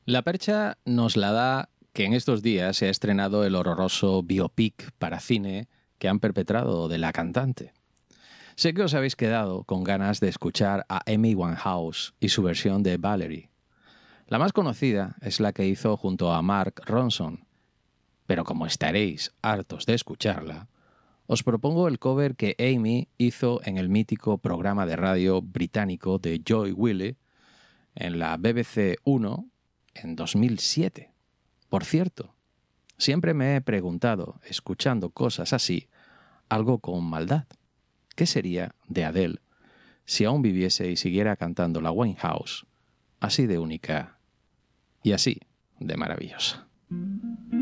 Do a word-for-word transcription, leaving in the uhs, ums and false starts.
La percha nos la da que en estos días se ha estrenado el horroroso biopic para cine que han perpetrado de la cantante. Sé que os habéis quedado con ganas de escuchar a Amy Winehouse y su versión de Valerie. La más conocida es la que hizo junto a Mark Ronson, pero como estaréis hartos de escucharla, os propongo el cover que Amy hizo en el mítico programa de radio británico de Joy Wiley en la B B C uno en dos mil siete. Por cierto, siempre me he preguntado, escuchando cosas así, algo con maldad. ¿Qué sería de Adele si aún viviese y siguiera cantando la Winehouse así de única y así de maravillosa?